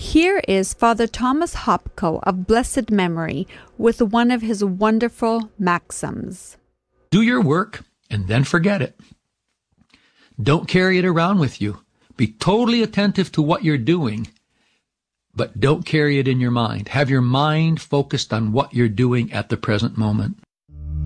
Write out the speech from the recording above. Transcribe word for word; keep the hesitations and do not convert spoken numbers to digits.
Here is Father Thomas Hopko of blessed memory with one of his wonderful maxims. Do your work and then forget it. Don't carry it around with you. Be totally attentive to what you're doing, but don't carry it in your mind. Have your mind focused on what you're doing at the present moment.